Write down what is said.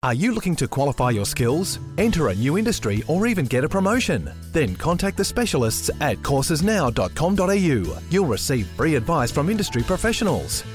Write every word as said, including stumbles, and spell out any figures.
Are you looking to qualify your skills, enter a new industry, or even get a promotion? Then contact the specialists at courses now dot com dot a u. You'll receive free advice from industry professionals.